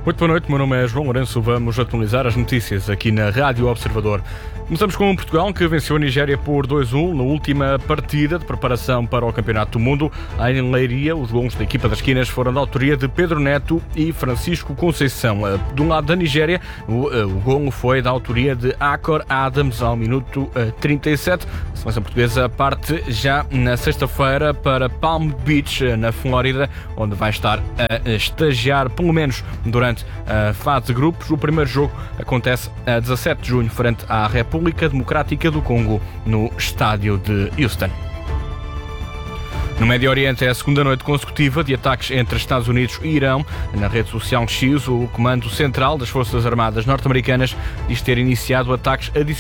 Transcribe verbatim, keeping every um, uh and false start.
Muito boa noite, meu nome é João Lourenço. Vamos atualizar as notícias aqui na Rádio Observador. Começamos com Portugal, que venceu a Nigéria por dois a um na última partida de preparação para o Campeonato do Mundo. Em Leiria, os gols da equipa das esquinas foram da autoria de Pedro Neto e Francisco Conceição. Do lado da Nigéria, o, o golo foi da autoria de Akor Adams ao minuto trinta e sete. A seleção portuguesa parte já na sexta-feira para Palm Beach, na Flórida, onde vai estar a estagiar pelo menos durante a fase de grupos. O primeiro jogo acontece a dezassete de junho frente à República Democrática do Congo, no estádio de Houston. No Médio Oriente é a segunda noite consecutiva de ataques entre Estados Unidos e Irão. Na rede social X, o Comando Central das Forças Armadas norte-americanas diz ter iniciado ataques adicionais